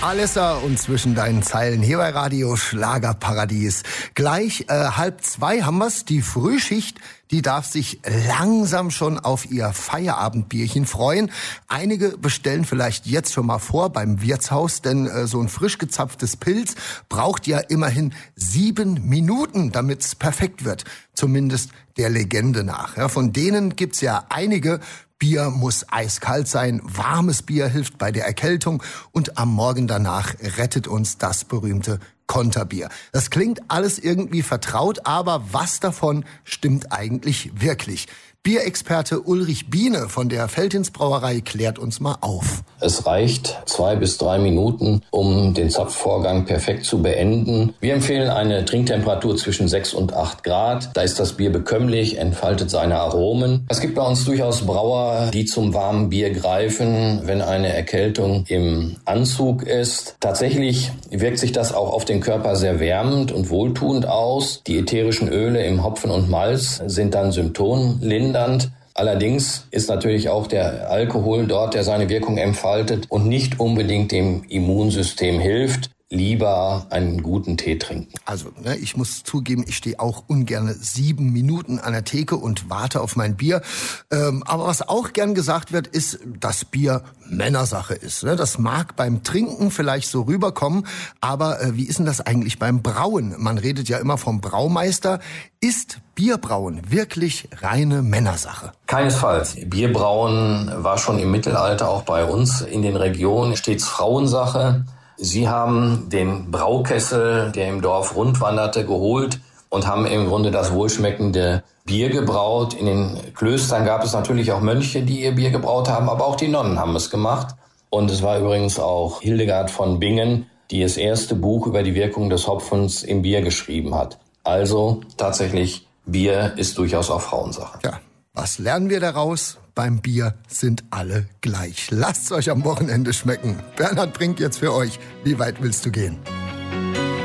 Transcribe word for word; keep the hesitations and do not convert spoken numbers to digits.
Alessa und zwischen deinen Zeilen hier bei Radio Schlagerparadies. Gleich äh, halb zwei haben wir's. Die Frühschicht, die darf sich langsam schon auf ihr Feierabendbierchen freuen. Einige bestellen vielleicht jetzt schon mal vor beim Wirtshaus, denn äh, so ein frisch gezapftes Pilz braucht ja immerhin sieben Minuten, damit's perfekt wird. Zumindest der Legende nach. Ja, von denen gibt's ja einige. Bier muss eiskalt sein, warmes Bier hilft bei der Erkältung und am Morgen danach rettet uns das berühmte Konterbier. Das klingt alles irgendwie vertraut, aber was davon stimmt eigentlich wirklich? Bierexperte Ulrich Biene von der Veltins Brauerei klärt uns mal auf. Es reicht zwei bis drei Minuten, um den Zapfvorgang perfekt zu beenden. Wir empfehlen eine Trinktemperatur zwischen sechs und acht Grad. Da ist das Bier bekömmlich, entfaltet seine Aromen. Es gibt bei uns durchaus Brauer, die zum warmen Bier greifen, wenn eine Erkältung im Anzug ist. Tatsächlich wirkt sich das auch auf den Körper sehr wärmend und wohltuend aus. Die ätherischen Öle im Hopfen und Malz sind dann symptomlindernd. Allerdings ist natürlich auch der Alkohol dort, der seine Wirkung entfaltet und nicht unbedingt dem Immunsystem hilft. Lieber einen guten Tee trinken. Also, ne, ich muss zugeben, ich stehe auch ungern sieben Minuten an der Theke und warte auf mein Bier. Ähm, aber was auch gern gesagt wird, ist, dass Bier Männersache ist. Ne? Das mag beim Trinken vielleicht so rüberkommen, aber äh, wie ist denn das eigentlich beim Brauen? Man redet ja immer vom Braumeister. Ist Bierbrauen wirklich reine Männersache? Keinesfalls. Bierbrauen war schon im Mittelalter auch bei uns in den Regionen stets Frauensache. Sie haben den Braukessel, der im Dorf rundwanderte, geholt und haben im Grunde das wohlschmeckende Bier gebraut. In den Klöstern gab es natürlich auch Mönche, die ihr Bier gebraut haben, aber auch die Nonnen haben es gemacht. Und es war übrigens auch Hildegard von Bingen, die das erste Buch über die Wirkung des Hopfens im Bier geschrieben hat. Also tatsächlich, Bier ist durchaus auch Frauensache. Ja, was lernen wir daraus? Beim Bier sind alle gleich. Lasst's euch am Wochenende schmecken. Bernhard Brink jetzt für euch. Wie weit willst du gehen?